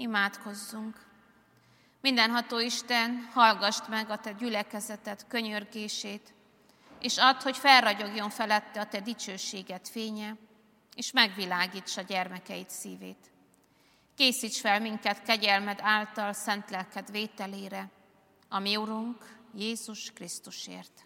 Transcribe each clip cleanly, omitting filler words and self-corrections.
Imádkozzunk! Mindenható Isten, hallgassd meg a te gyülekezeted könyörgését, és add, hogy felragyogjon felette a te dicsőséged fénye, és megvilágíts a gyermekeid szívét. Készíts fel minket kegyelmed által szent lelked vételére, a mi Urunk Jézus Krisztusért.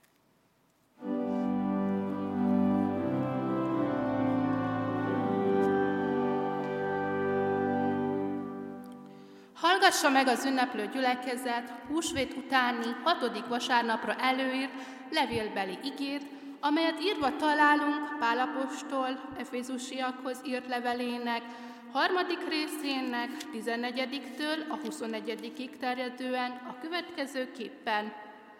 Hallgassa meg az ünneplő gyülekezet húsvét utáni 6. vasárnapra előírt levélbeli igét, amelyet írva találunk Pál apostol Efézusiakhoz írt levelének 3. részének 14-től a 21-ig terjedően a következőképpen.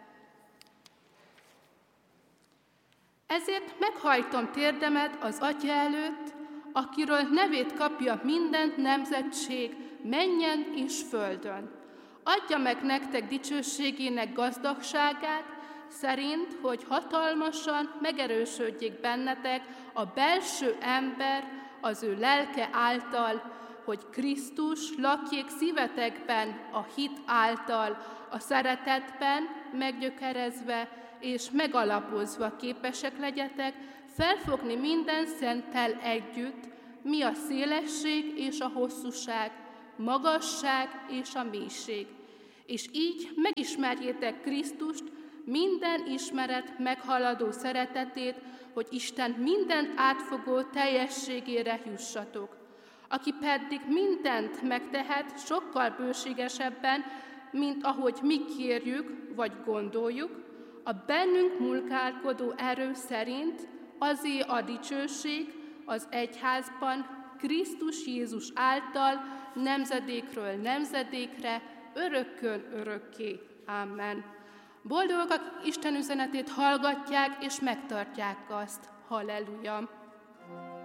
Ezért meghajtom térdemet az Atya előtt, akiről nevét kapja minden nemzetség, mennyen és földön. Adja meg nektek dicsőségének gazdagságát, szerint, hogy hatalmasan megerősödjék bennetek a belső ember az ő lelke által, hogy Krisztus lakjék szívetekben a hit által, a szeretetben meggyökerezve és megalapozva képesek legyetek felfogni minden szenttel együtt, mi a szélesség és a hosszúság, magasság és a mélység, és így megismerjétek Krisztust, minden ismeret meghaladó szeretetét, hogy Isten mindent átfogó teljességére jussatok, aki pedig mindent megtehet sokkal bőségesebben, mint ahogy mi kérjük vagy gondoljuk, a bennünk munkálkodó erő szerint azé a dicsőség az egyházban Krisztus Jézus által nemzedékről nemzedékre, örökkön örökké. Amen. Boldogok, akik Isten üzenetét hallgatják és megtartják azt. Halleluja!